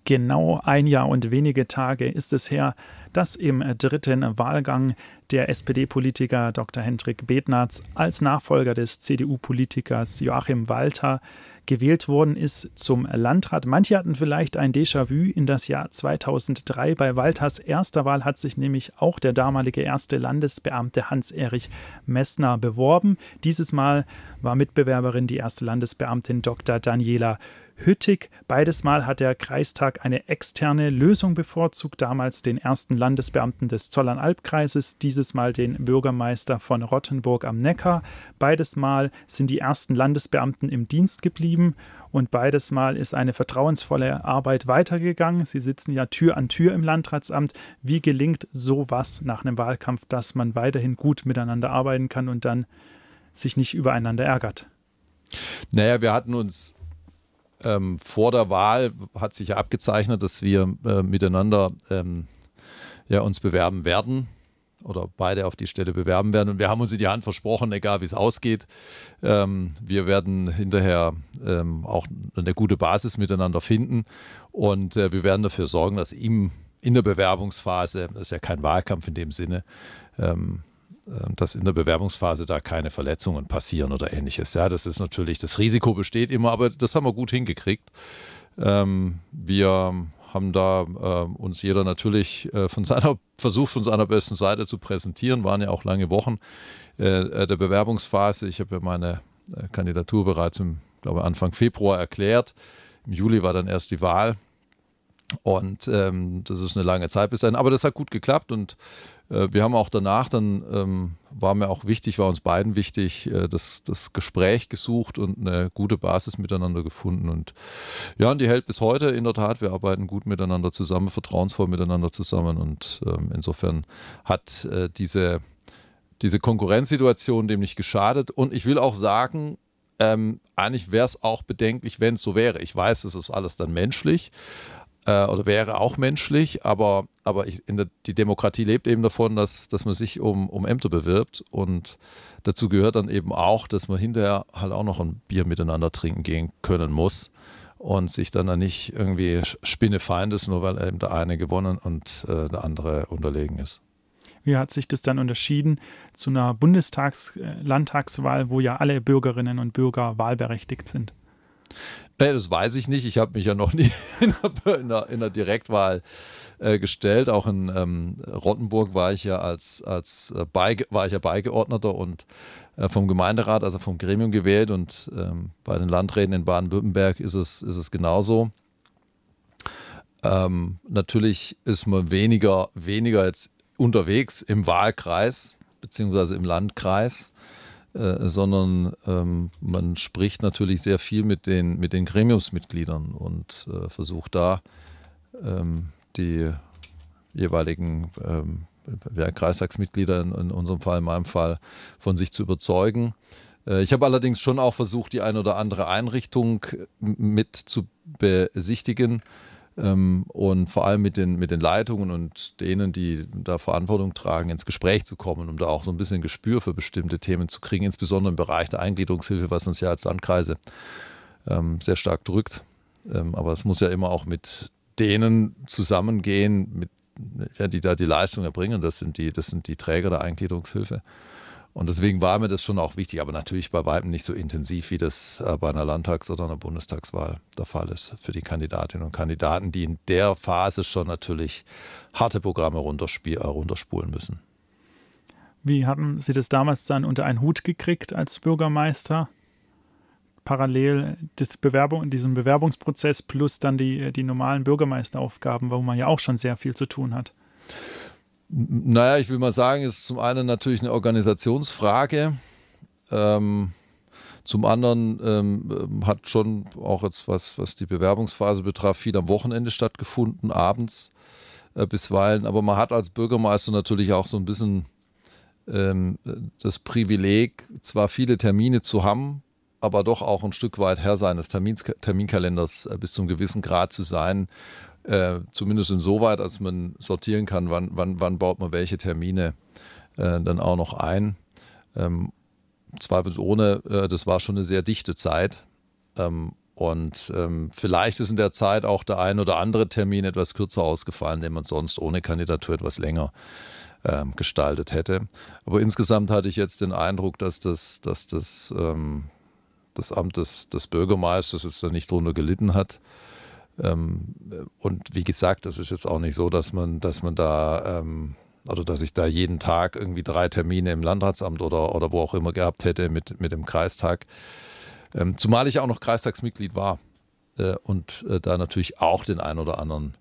Genau ein Jahr und wenige Tage ist es her, dass im dritten Wahlgang der SPD-Politiker Dr. Hendrik Bednarz als Nachfolger des CDU-Politikers Joachim Walter gewählt worden ist zum Landrat. Manche hatten vielleicht ein Déjà-vu in das Jahr 2003. Bei Walters erster Wahl hat sich nämlich auch der damalige erste Landesbeamte Hans-Erich Messner beworben. Dieses Mal war Mitbewerberin die erste Landesbeamtin Dr. Daniela Hüttig. Beides Mal hat der Kreistag eine externe Lösung bevorzugt, damals den ersten Landesbeamten des Zollernalbkreises, dieses Mal den Bürgermeister von Rottenburg am Neckar. Beides Mal sind die ersten Landesbeamten im Dienst geblieben und beides Mal ist eine vertrauensvolle Arbeit weitergegangen. Sie sitzen ja Tür an Tür im Landratsamt. Wie gelingt sowas nach einem Wahlkampf, dass man weiterhin gut miteinander arbeiten kann und dann sich nicht übereinander ärgert? Naja, wir hatten uns vor der Wahl hat sich ja abgezeichnet, dass wir miteinander uns bewerben werden oder beide auf die Stelle bewerben werden. Und wir haben uns in die Hand versprochen, egal wie es ausgeht. Wir werden hinterher auch eine gute Basis miteinander finden und wir werden dafür sorgen, dass ihm in der Bewerbungsphase, das ist ja kein Wahlkampf in dem Sinne, dass in der Bewerbungsphase da keine Verletzungen passieren oder Ähnliches. Ja, das ist natürlich, das Risiko besteht immer, aber das haben wir gut hingekriegt. Wir haben da uns jeder natürlich versucht, von seiner besten Seite zu präsentieren, waren ja auch lange Wochen der Bewerbungsphase. Ich habe ja meine Kandidatur bereits Anfang Februar erklärt. Im Juli war dann erst die Wahl. Und das ist eine lange Zeit bis dahin, aber das hat gut geklappt und wir haben auch danach, dann war uns beiden wichtig, das Gespräch gesucht und eine gute Basis miteinander gefunden und ja, und die hält bis heute in der Tat, wir arbeiten gut miteinander zusammen, vertrauensvoll miteinander zusammen und insofern hat diese Konkurrenzsituation dem nicht geschadet und ich will auch sagen, eigentlich wäre es auch bedenklich, wenn es so wäre. Ich weiß, es ist alles dann menschlich, oder wäre auch menschlich, aber die Demokratie lebt eben davon, dass man sich um Ämter bewirbt und dazu gehört dann eben auch, dass man hinterher halt auch noch ein Bier miteinander trinken gehen können muss und sich dann nicht irgendwie Spinnefeind ist, nur weil eben der eine gewonnen und der andere unterlegen ist. Wie hat sich das dann unterschieden zu einer Landtagswahl, wo ja alle Bürgerinnen und Bürger wahlberechtigt sind? Das weiß ich nicht. Ich habe mich ja noch nie in einer Direktwahl gestellt. Auch in Rottenburg war ich ja Beigeordneter und vom Gemeinderat, also vom Gremium gewählt. Und bei den Landräten in Baden-Württemberg ist es genauso. Natürlich ist man weniger jetzt unterwegs im Wahlkreis beziehungsweise im Landkreis. Sondern man spricht natürlich sehr viel mit den Gremiumsmitgliedern und versucht da die jeweiligen Kreistagsmitglieder in unserem Fall, in meinem Fall, von sich zu überzeugen. Ich habe allerdings schon auch versucht, die eine oder andere Einrichtung mit zu besichtigen und vor allem mit den Leitungen und denen, die da Verantwortung tragen, ins Gespräch zu kommen, um da auch so ein bisschen Gespür für bestimmte Themen zu kriegen, insbesondere im Bereich der Eingliederungshilfe, was uns ja als Landkreise sehr stark drückt. Aber es muss ja immer auch mit denen zusammengehen, die da die Leistung erbringen. Das sind die Träger der Eingliederungshilfe. Und deswegen war mir das schon auch wichtig, aber natürlich bei weitem nicht so intensiv, wie das bei einer Landtags- oder einer Bundestagswahl der Fall ist für die Kandidatinnen und Kandidaten, die in der Phase schon natürlich harte Programme runterspulen müssen. Wie haben Sie das damals dann unter einen Hut gekriegt als Bürgermeister? Parallel diesem Bewerbungsprozess plus dann die normalen Bürgermeisteraufgaben, wo man ja auch schon sehr viel zu tun hat. Naja, ich will mal sagen, es ist zum einen natürlich eine Organisationsfrage. Zum anderen hat schon auch jetzt, was die Bewerbungsphase betraf, viel am Wochenende stattgefunden, abends bisweilen. Aber man hat als Bürgermeister natürlich auch so ein bisschen das Privileg, zwar viele Termine zu haben, aber doch auch ein Stück weit Herr seines Terminkalenders bis zum gewissen Grad zu sein. Zumindest insoweit, als man sortieren kann, wann baut man welche Termine dann auch noch ein. Zweifelsohne, das war schon eine sehr dichte Zeit. Und vielleicht ist in der Zeit auch der ein oder andere Termin etwas kürzer ausgefallen, den man sonst ohne Kandidatur etwas länger gestaltet hätte. Aber insgesamt hatte ich jetzt den Eindruck, dass das Amt des Bürgermeisters jetzt da nicht drunter gelitten hat. Und wie gesagt, das ist jetzt auch nicht so, dass man da oder dass ich da jeden Tag irgendwie 3 Termine im Landratsamt oder wo auch immer gehabt hätte mit dem Kreistag. Zumal ich auch noch Kreistagsmitglied war und da natürlich auch den einen oder anderen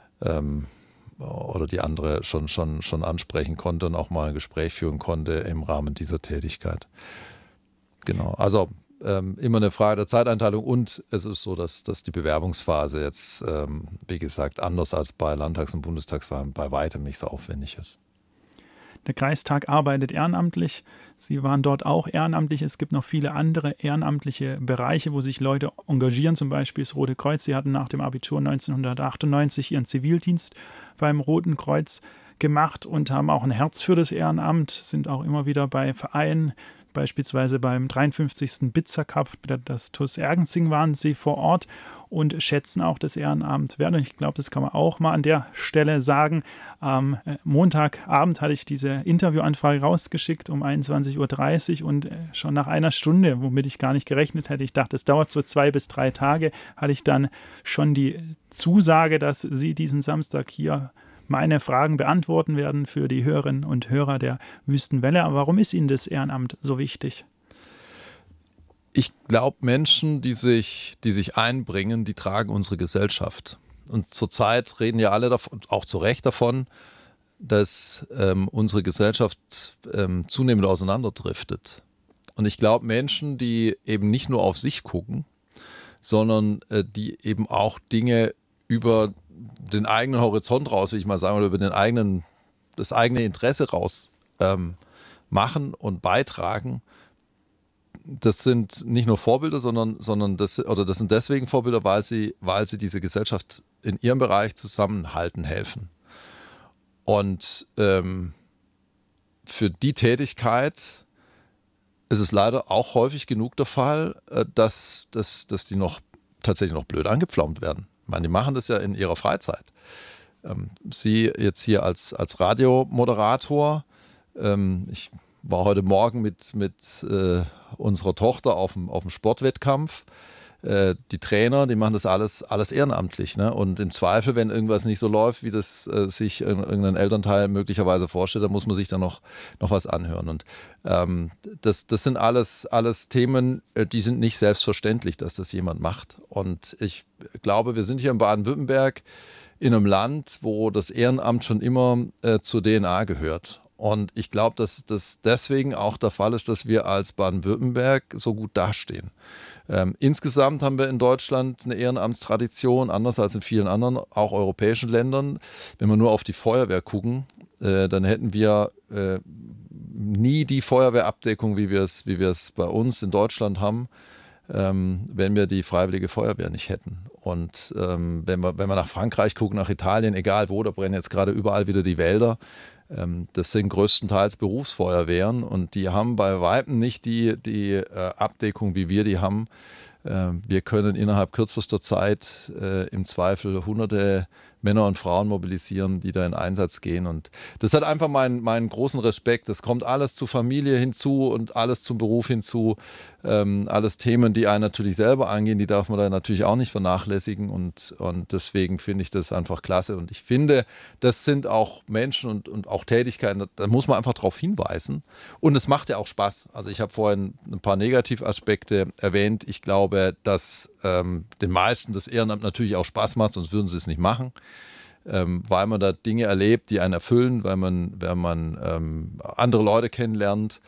oder die andere schon ansprechen konnte und auch mal ein Gespräch führen konnte im Rahmen dieser Tätigkeit. Genau, also immer eine Frage der Zeiteinteilung und es ist so, dass die Bewerbungsphase jetzt, wie gesagt, anders als bei Landtags- und Bundestagswahlen bei weitem nicht so aufwendig ist. Der Kreistag arbeitet ehrenamtlich. Sie waren dort auch ehrenamtlich. Es gibt noch viele andere ehrenamtliche Bereiche, wo sich Leute engagieren, zum Beispiel das Rote Kreuz. Sie hatten nach dem Abitur 1998 ihren Zivildienst beim Roten Kreuz gemacht und haben auch ein Herz für das Ehrenamt, sind auch immer wieder bei Vereinen, beispielsweise beim 53. Bitzer Cup, das TuS Ergenzing, waren sie vor Ort und schätzen auch das Ehrenamt wert. Und ich glaube, das kann man auch mal an der Stelle sagen. Am Montagabend hatte ich diese Interviewanfrage rausgeschickt um 21.30 Uhr und schon nach einer Stunde, womit ich gar nicht gerechnet hätte, ich dachte, es dauert so 2 bis 3 Tage, hatte ich dann schon die Zusage, dass Sie diesen Samstag hier meine Fragen beantworten werden für die Hörerinnen und Hörer der Wüstenwelle. Aber warum ist Ihnen das Ehrenamt so wichtig? Ich glaube, Menschen, die sich einbringen, die tragen unsere Gesellschaft. Und zurzeit reden ja alle davon, auch zu Recht davon, dass unsere Gesellschaft zunehmend auseinanderdriftet. Und ich glaube, Menschen, die eben nicht nur auf sich gucken, sondern die eben auch Dinge über den eigenen Horizont raus, will ich mal sagen, oder über das eigene Interesse raus machen und beitragen. Das sind nicht nur Vorbilder, sondern das sind deswegen Vorbilder, weil sie diese Gesellschaft in ihrem Bereich zusammenhalten helfen. Und für die Tätigkeit ist es leider auch häufig genug der Fall, dass die tatsächlich noch blöd angepflaumt werden. Ich meine, die machen das ja in ihrer Freizeit. Sie jetzt hier als Radiomoderator. Ich war heute Morgen mit unserer Tochter auf dem Sportwettkampf. Die Trainer, die machen das alles ehrenamtlich. Ne? Und im Zweifel, wenn irgendwas nicht so läuft, wie das sich irgendein Elternteil möglicherweise vorstellt, dann muss man sich da noch was anhören. Und das sind alles Themen, die sind nicht selbstverständlich, dass das jemand macht. Und ich glaube, wir sind hier in Baden-Württemberg in einem Land, wo das Ehrenamt schon immer zur DNA gehört. Und ich glaube, dass das deswegen auch der Fall ist, dass wir als Baden-Württemberg so gut dastehen. Insgesamt haben wir in Deutschland eine Ehrenamtstradition, anders als in vielen anderen, auch europäischen Ländern. Wenn wir nur auf die Feuerwehr gucken, dann hätten wir nie die Feuerwehrabdeckung, wie wir es bei uns in Deutschland haben, wenn wir die Freiwillige Feuerwehr nicht hätten. Und wenn wir nach Frankreich gucken, nach Italien, egal wo, da brennen jetzt gerade überall wieder die Wälder. Das sind größtenteils Berufsfeuerwehren und die haben bei Weitem nicht die Abdeckung, wie wir die haben. Wir können innerhalb kürzester Zeit im Zweifel hunderte Männer und Frauen mobilisieren, die da in Einsatz gehen. Und das hat einfach meinen großen Respekt. Das kommt alles zur Familie hinzu und alles zum Beruf hinzu. Alles Themen, die einen natürlich selber angehen, die darf man da natürlich auch nicht vernachlässigen. Und deswegen finde ich das einfach klasse. Und ich finde, das sind auch Menschen und auch Tätigkeiten, da muss man einfach darauf hinweisen. Und es macht ja auch Spaß. Also ich habe vorhin ein paar Negativaspekte erwähnt. Ich glaube, dass den meisten das Ehrenamt natürlich auch Spaß macht, sonst würden sie es nicht machen. Weil man da Dinge erlebt, die einen erfüllen, weil man andere Leute kennenlernt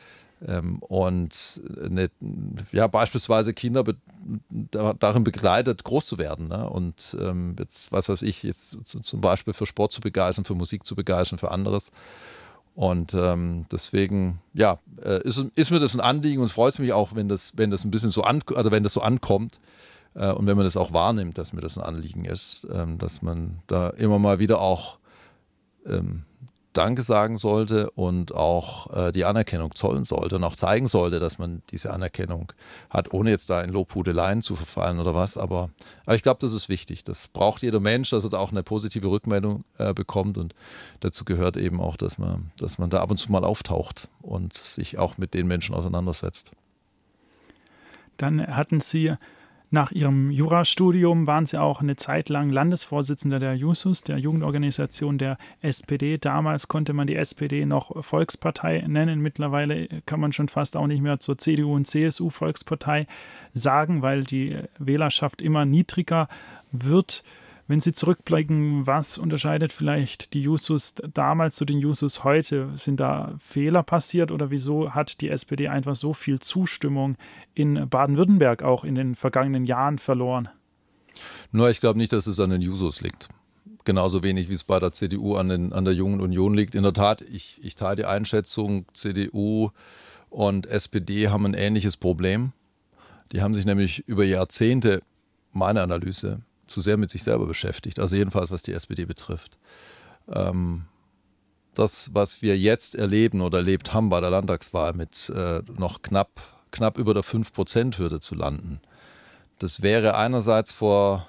und beispielsweise Kinder darin begleitet, groß zu werden. Ne? Und jetzt, was weiß ich, jetzt zum Beispiel für Sport zu begeistern, für Musik zu begeistern, für anderes. Und deswegen, ist mir das ein Anliegen und es freut mich auch, wenn das ein bisschen so wenn das so ankommt. Und wenn man das auch wahrnimmt, dass mir das ein Anliegen ist, dass man da immer mal wieder auch Danke sagen sollte und auch die Anerkennung zollen sollte und auch zeigen sollte, dass man diese Anerkennung hat, ohne jetzt da in Lobhudeleien zu verfallen oder was. Aber ich glaube, das ist wichtig. Das braucht jeder Mensch, dass er da auch eine positive Rückmeldung bekommt. Und dazu gehört eben auch, dass man da ab und zu mal auftaucht und sich auch mit den Menschen auseinandersetzt. Dann hatten Sie nach Ihrem Jurastudium, waren Sie auch eine Zeit lang Landesvorsitzender der Jusos, der Jugendorganisation der SPD. Damals konnte man die SPD noch Volkspartei nennen. Mittlerweile kann man schon fast auch nicht mehr zur CDU und CSU Volkspartei sagen, weil die Wählerschaft immer niedriger wird. Wenn Sie zurückblicken, was unterscheidet vielleicht die Jusos damals zu den Jusos heute? Sind da Fehler passiert oder wieso hat die SPD einfach so viel Zustimmung in Baden-Württemberg auch in den vergangenen Jahren verloren? Nur ich glaube nicht, dass es an den Jusos liegt. Genauso wenig, wie es bei der CDU an der Jungen Union liegt. In der Tat, ich teile die Einschätzung, CDU und SPD haben ein ähnliches Problem. Die haben sich nämlich über Jahrzehnte, meine Analyse, zu sehr mit sich selber beschäftigt, also jedenfalls was die SPD betrifft. Das, was wir jetzt erleben oder erlebt haben bei der Landtagswahl mit noch knapp über der 5%-Hürde zu landen, das wäre einerseits vor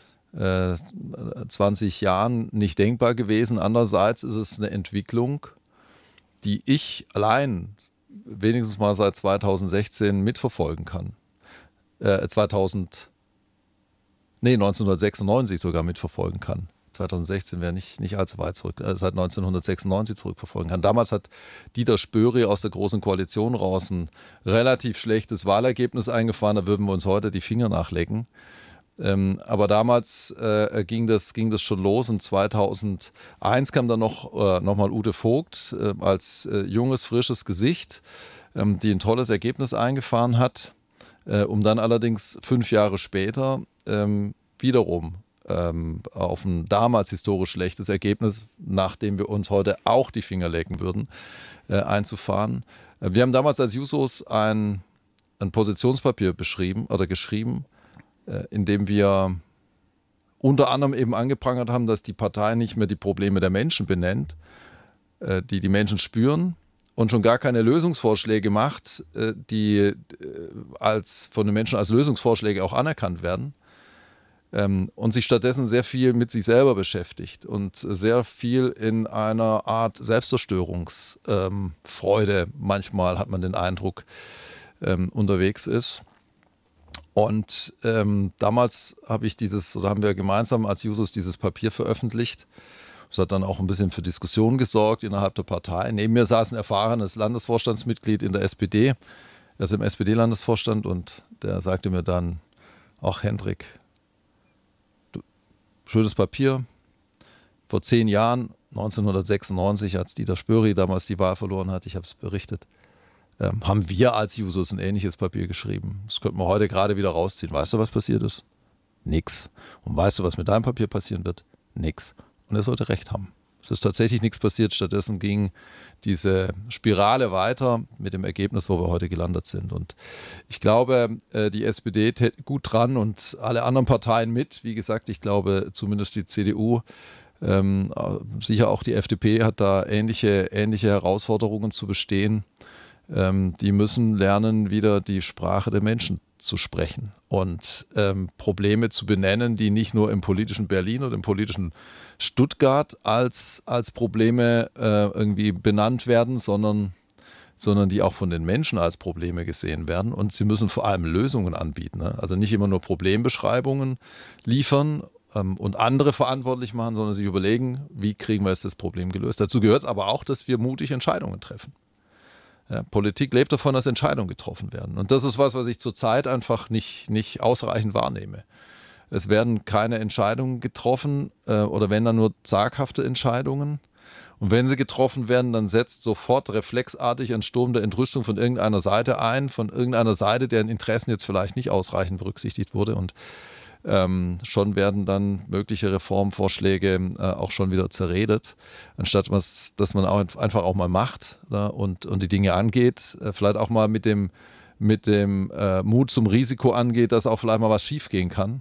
20 Jahren nicht denkbar gewesen, andererseits ist es eine Entwicklung, die ich allein wenigstens mal seit 2016 mitverfolgen kann. 1996 sogar mitverfolgen kann. 2016 wäre nicht allzu weit zurück, seit 1996 zurückverfolgen kann. Damals hat Dieter Spöri aus der Großen Koalition raus ein relativ schlechtes Wahlergebnis eingefahren, da würden wir uns heute die Finger nachlecken. Aber damals ging das schon los und 2001 kam dann noch mal Ute Vogt als junges, frisches Gesicht, die ein tolles Ergebnis eingefahren hat, um dann allerdings 5 Jahre später wiederum auf ein damals historisch schlechtes Ergebnis, nachdem wir uns heute auch die Finger lecken würden, einzufahren. Wir haben damals als Jusos ein Positionspapier geschrieben, in dem wir unter anderem eben angeprangert haben, dass die Partei nicht mehr die Probleme der Menschen benennt, die Menschen spüren, und schon gar keine Lösungsvorschläge macht, die von den Menschen als Lösungsvorschläge auch anerkannt werden, und sich stattdessen sehr viel mit sich selber beschäftigt und sehr viel in einer Art Selbstzerstörungsfreude, manchmal hat man den Eindruck, unterwegs ist. Und damals haben wir gemeinsam als Jusos dieses Papier veröffentlicht. Das hat dann auch ein bisschen für Diskussionen gesorgt innerhalb der Partei. Neben mir saß ein erfahrenes Landesvorstandsmitglied in der SPD. Er ist im SPD-Landesvorstand und der sagte mir dann, ach Hendrik, schönes Papier. Vor 10 Jahren, 1996, als Dieter Spöri damals die Wahl verloren hat, ich habe es berichtet, haben wir als Jusos ein ähnliches Papier geschrieben. Das könnten wir heute gerade wieder rausziehen. Weißt du, was passiert ist? Nix. Und weißt du, was mit deinem Papier passieren wird? Nix. Und er sollte recht haben. Es ist tatsächlich nichts passiert. Stattdessen ging diese Spirale weiter mit dem Ergebnis, wo wir heute gelandet sind. Und ich glaube, die SPD täte gut dran und alle anderen Parteien mit. Wie gesagt, ich glaube, zumindest die CDU, sicher auch die FDP hat da ähnliche Herausforderungen zu bestehen. Die müssen lernen, wieder die Sprache der Menschen zu sprechen und Probleme zu benennen, die nicht nur im politischen Berlin oder im politischen Stuttgart als Probleme irgendwie benannt werden, sondern die auch von den Menschen als Probleme gesehen werden. Und sie müssen vor allem Lösungen anbieten. Ne? Also nicht immer nur Problembeschreibungen liefern und andere verantwortlich machen, sondern sich überlegen, wie kriegen wir jetzt das Problem gelöst. Dazu gehört aber auch, dass wir mutig Entscheidungen treffen. Ja, Politik lebt davon, dass Entscheidungen getroffen werden. Und das ist was ich zurzeit einfach nicht ausreichend wahrnehme. Es werden keine Entscheidungen getroffen oder wenn dann nur zaghafte Entscheidungen. Und wenn sie getroffen werden, dann setzt sofort reflexartig ein Sturm der Entrüstung von irgendeiner Seite ein, von irgendeiner Seite, deren Interessen jetzt vielleicht nicht ausreichend berücksichtigt wurde. Und schon werden dann mögliche Reformvorschläge auch schon wieder zerredet, anstatt dass man auch einfach auch mal macht, ne, und die Dinge angeht, vielleicht auch mal mit dem Mut zum Risiko angeht, dass auch vielleicht mal was schiefgehen kann.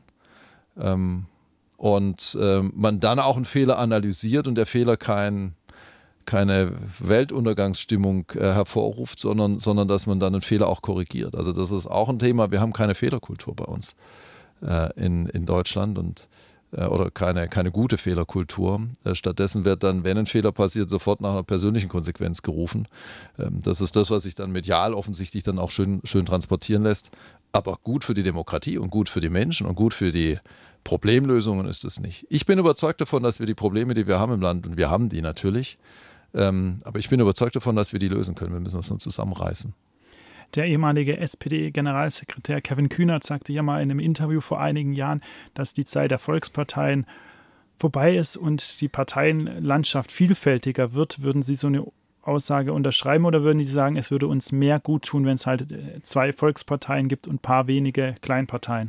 Und man dann auch einen Fehler analysiert und der Fehler kein keine Weltuntergangsstimmung hervorruft, sondern dass man dann einen Fehler auch korrigiert. Also das ist auch ein Thema. Wir haben keine Fehlerkultur bei uns in Deutschland oder keine gute Fehlerkultur. Stattdessen wird dann, wenn ein Fehler passiert, sofort nach einer persönlichen Konsequenz gerufen. Das ist das, was sich dann medial offensichtlich dann auch schön transportieren lässt. Aber gut für die Demokratie und gut für die Menschen und gut für die Problemlösungen ist es nicht. Ich bin überzeugt davon, dass wir die Probleme, die wir haben im Land, und wir haben die natürlich, aber ich bin überzeugt davon, dass wir die lösen können. Wir müssen uns nur zusammenreißen. Der ehemalige SPD-Generalsekretär Kevin Kühnert sagte ja mal in einem Interview vor einigen Jahren, dass die Zeit der Volksparteien vorbei ist und die Parteienlandschaft vielfältiger wird. Würden Sie so eine Aussage unterschreiben oder würden Sie sagen, es würde uns mehr gut tun, wenn es halt 2 Volksparteien gibt und ein paar wenige Kleinparteien?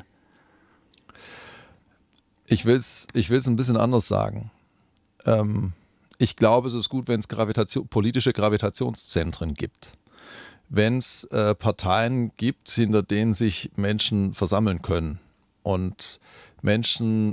Ich will's ein bisschen anders sagen. Ich glaube, es ist gut, wenn es politische Gravitationszentren gibt. Wenn es Parteien gibt, hinter denen sich Menschen versammeln können und Menschen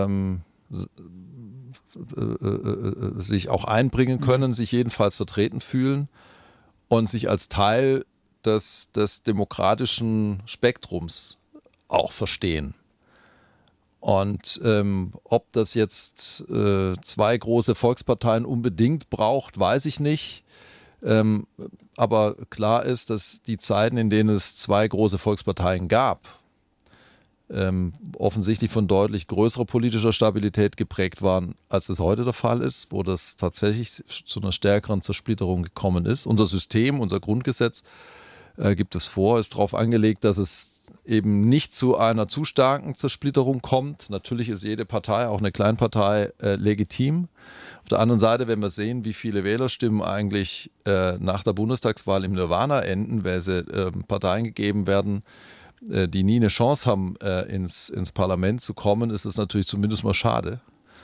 sich auch einbringen können, sich jedenfalls vertreten fühlen und sich als Teil des demokratischen Spektrums auch verstehen. Und ob das jetzt 2 große Volksparteien unbedingt braucht, weiß ich nicht. Aber klar ist, dass die Zeiten, in denen es 2 große Volksparteien gab, offensichtlich von deutlich größerer politischer Stabilität geprägt waren, als es heute der Fall ist, wo das tatsächlich zu einer stärkeren Zersplitterung gekommen ist. Unser System, unser Grundgesetz gibt es vor, ist darauf angelegt, dass es eben nicht zu einer zu starken Zersplitterung kommt. Natürlich ist jede Partei, auch eine Kleinpartei, legitim. Auf der anderen Seite, wenn wir sehen, wie viele Wählerstimmen eigentlich nach der Bundestagswahl im Nirvana enden, weil sie Parteien gegeben werden, die nie eine Chance haben, ins Parlament zu kommen, ist es natürlich zumindest mal schade.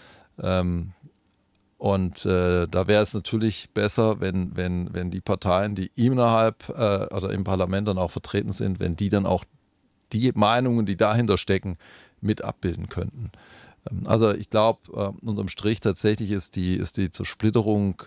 Und da wäre es natürlich besser, wenn die Parteien, die innerhalb, also im Parlament dann auch vertreten sind, wenn die dann auch die Meinungen, die dahinter stecken, mit abbilden könnten. Also ich glaube, unterm Strich tatsächlich ist die Zersplitterung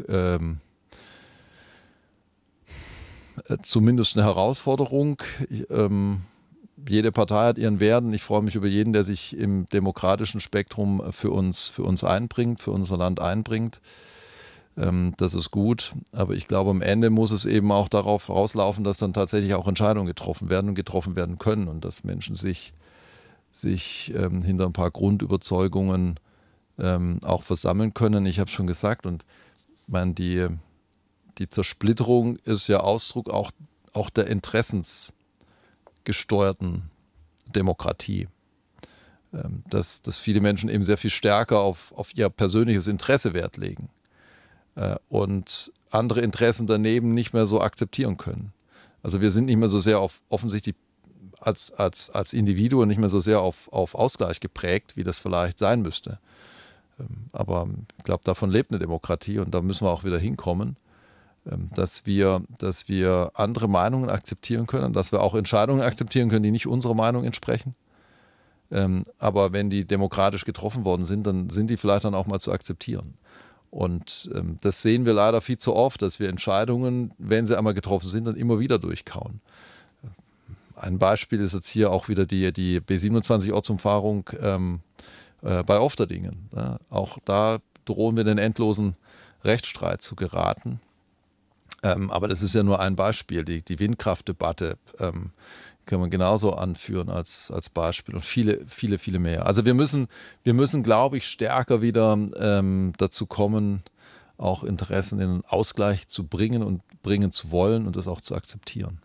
zumindest eine Herausforderung. Jede Partei hat ihren Wert und ich freue mich über jeden, der sich im demokratischen Spektrum für uns einbringt, für unser Land einbringt. Das ist gut, aber ich glaube, am Ende muss es eben auch darauf rauslaufen, dass dann tatsächlich auch Entscheidungen getroffen werden und getroffen werden können und dass Menschen sich hinter ein paar Grundüberzeugungen auch versammeln können. Ich habe es schon gesagt und ich meine, die Zersplitterung ist ja Ausdruck auch der interessensgesteuerten Demokratie. Dass viele Menschen eben sehr viel stärker auf ihr persönliches Interesse Wert legen und andere Interessen daneben nicht mehr so akzeptieren können. Also wir sind nicht mehr so sehr offensichtlich als Individuen nicht mehr so sehr auf Ausgleich geprägt, wie das vielleicht sein müsste. Aber ich glaube, davon lebt eine Demokratie und da müssen wir auch wieder hinkommen, dass wir andere Meinungen akzeptieren können, dass wir auch Entscheidungen akzeptieren können, die nicht unserer Meinung entsprechen. Aber wenn die demokratisch getroffen worden sind, dann sind die vielleicht dann auch mal zu akzeptieren. Und das sehen wir leider viel zu oft, dass wir Entscheidungen, wenn sie einmal getroffen sind, dann immer wieder durchkauen. Ein Beispiel ist jetzt hier auch wieder die B27-Ortsumfahrung bei Ofterdingen. Ja, auch da drohen wir den endlosen Rechtsstreit zu geraten. Aber das ist ja nur ein Beispiel. Die Windkraftdebatte kann man genauso anführen als Beispiel und viele, viele, viele mehr. Also wir müssen, glaube ich, stärker wieder dazu kommen, auch Interessen in den Ausgleich zu bringen und bringen zu wollen und das auch zu akzeptieren.